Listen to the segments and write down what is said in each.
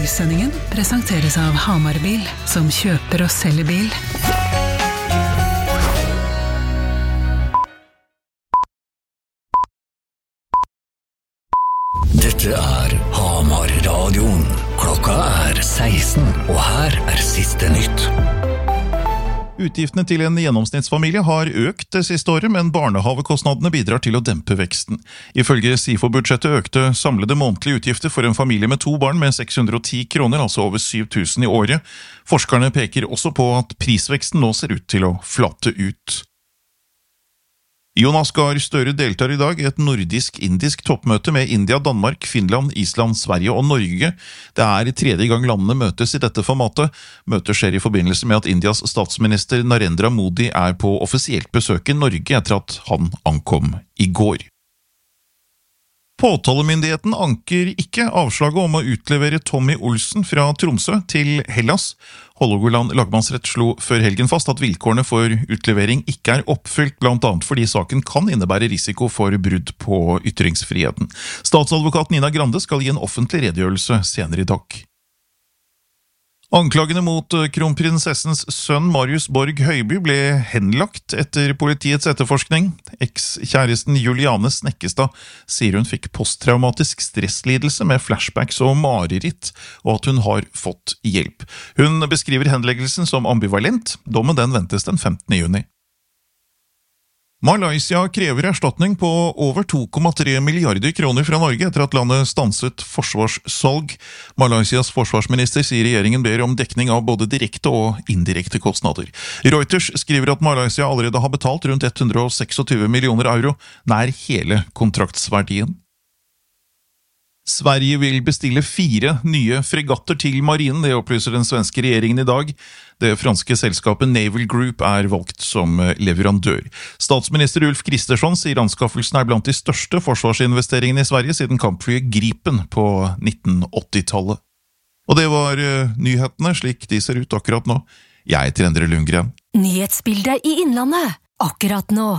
Ettermiddagssendingen presenteres av Hamarbil, som kjøper og selger bil. Dette Hamar-radioen. Klokka 16, og her siste nytt. Utgiftene til en gjennomsnittsfamilie har økt det siste året, men barnehavekostnadene bidrar til å dempe veksten. Ifølge SIFO-budsjettet økte samlede månedlige utgifter for en familie med 2 barn med 610 kroner, altså over 7 000 i året. Forskerne peker også på at prisveksten nå ser ut til å flate ut. Jonas Gahr Støre deltar i dag i et nordisk-indisk toppmøte med India, Danmark, Finland, Island, Sverige og Norge. Det 3. gang landene møtes i dette formatet. Møtet skjer i forbindelse med at Indias statsminister Narendra Modi på offisielt besøk i Norge etter at han ankom i går. Påtalemyndigheten anker ikke avslaget om å utlevere Tommy Olsen fra Tromsø til Hellas. Hålogaland lagmannsrett slo før helgen fast at vilkårene for utlevering ikke oppfylt, blant annet fordi saken kan innebære risiko for brudd på ytringsfriheten. Statsadvokat Nina Grande skal gi en offentlig redegjørelse senere i dag. Anklagene mot kronprinsessens sønn Marius Borg Høiby ble henlagt etter politiets etterforskning. Ekskjæresten Juliane Snekkestad sier hun fikk posttraumatisk stresslidelse med flashbacks og mareritt, og at hun har fått hjelp. Hun beskriver henleggelsen som ambivalent. Dommen den ventes den 15. juni. Malaysia krever erstatning på over 2,3 milliarder kroner fra Norge etter at landet stanset forsvarssalg. Malaysias forsvarsminister sier regjeringen ber om dekning av både direkte og indirekte kostnader. Reuters skriver at Malaysia allerede har betalt rundt 126 millioner euro, nær hele kontraktsverdien. Sverige vil bestille 4 nye fregatter til marinen, det opplyser den svenske regjeringen i dag. Det franske selskapet Naval Group valgt som leverandør. Statsminister Ulf Kristersson sier anskaffelsen blant de største forsvarsinvesteringene i Sverige siden kampflyet Gripen på 1980-tallet. Og det var nyhetene slik de ser ut akkurat nå. Jeg heter Endre Lundgren. Nyhetsbildet i Innlandet, akkurat nå.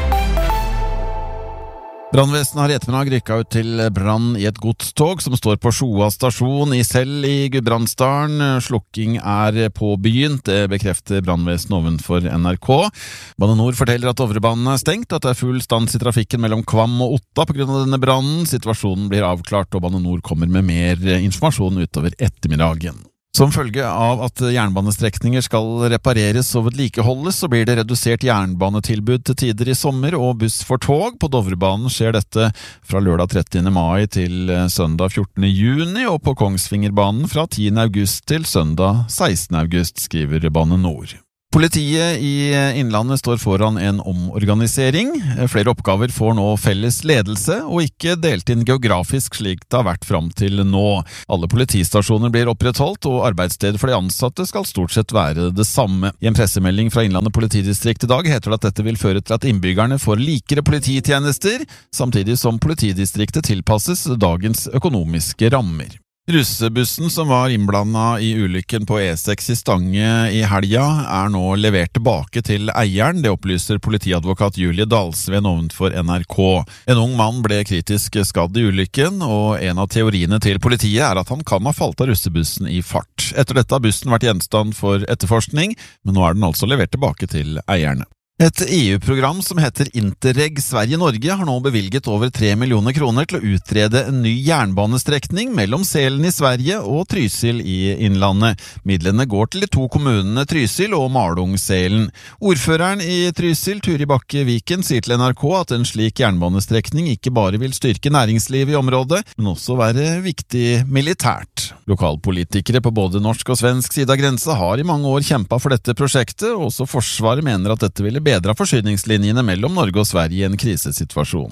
Brannvesenet har i ettermiddag rykket ut til brann i et godstog som står på Sjoa stasjon i Sel i Gudbrandsdalen. Slukking påbegynt, det bekrefter brannvesenet ovenfor NRK. Bane NOR forteller at Dovrebanen stengt, at det full stans i trafikken mellom Kvam og Otta på grunn av denne brannen. Situasjonen blir avklart, og Bane NOR kommer med mer informasjon utover ettermiddagen. Som følge av at jernbanestrekninger skal repareres og vedlikeholdes, så blir det redusert jernbanetilbud til tider i sommer og buss for tog. På Dovrebanen skjer dette fra lørdag 30. mai til søndag 14. juni, og på Kongsvingerbanen fra 10. august til søndag 16. august, skriver Bane NOR. Politiet i Innlandet står foran en omorganisering. Flere oppgaver får nå felles ledelse, og ikke delt inn geografisk slik det har vært fram til nå. Alle politistasjoner blir opprettholdt, og arbeidsstedet for de ansatte skal stort sett være det samme. I en pressemelding fra Innlandet politidistrikt i dag heter det at dette vil føre til at innbyggerne får likere polititjenester, samtidig som politidistriktet tilpasses dagens økonomiske rammer. Russebussen som var innblandet i ulykken på E6 i Stange i helga nå levert tilbake til eieren, det opplyser politiadvokat Julie Dalsven ovenfor NRK. En ung mann ble kritisk skadd i ulykken, og en av teoriene til politiet at han kan ha falt av russebussen i fart. Etter dette har bussen vært gjenstand for etterforskning, men nå den altså levert tilbake til eierne. Et EU-program som heter Interreg Sverige-Norge har nå bevilget over 3 millioner kroner til å utrede en ny jernbanestrekning mellom Selen i Sverige og Trysil i Innlandet. Midlene går til de 2 kommunene Trysil og Malung-Selen. Ordføreren i Trysil, Turi Bakke Viken, sier til NRK at en slik jernbanestrekning ikke bare vil styrke næringslivet i området, men også være viktig militært. Lokalpolitikere på både norsk og svensk side av grensa har i mange år kjempet for dette prosjektet, og også Forsvaret mener at dette ville bedre forsyningslinjene mellom Norge og Sverige i en krisesituasjon.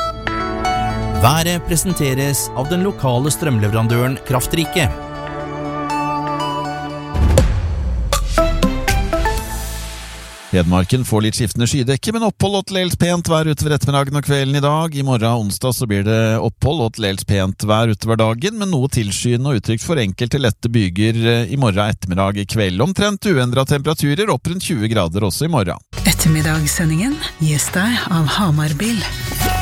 Været presenteres av den lokale strømleverandøren Kraftrike. Hedmarken får litt skiftende skydekke, men opphold og til dels pent vær utover ettermiddagen og kvelden i dag. I morgen onsdag så blir det opphold og til dels pent vær utover dagen, men noe tilskyende og utrygt for enkelte lette byger i morgen ettermiddag i kveld. Omtrent uendret temperaturer, opp rundt 20 grader også i morgen. Ettermiddagssendingen gis deg av Hamarbil.